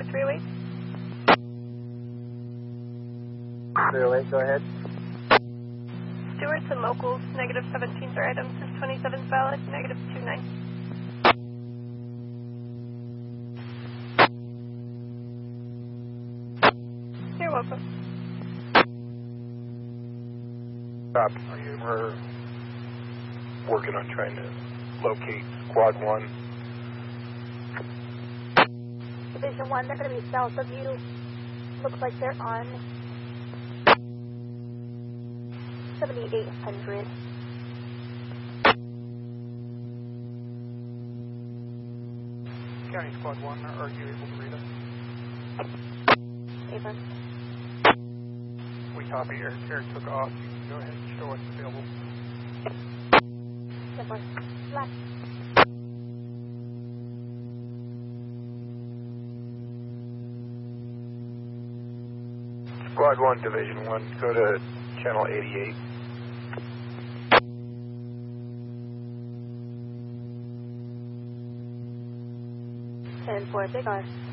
308. 308, go ahead. Stewards and locals, negative 17 for items, is 27 valid, negative 29. You're welcome. Stop. We're working on trying to locate Squad 1. Division 1, they're going to be south of you. Looks like they're on 7800. County Squad 1, are you able to read us? Avon. We copy. Air took off. You can go ahead and show us available. Silver. Black. Squad 1, Division 1, go to channel 88. 10-4, big R.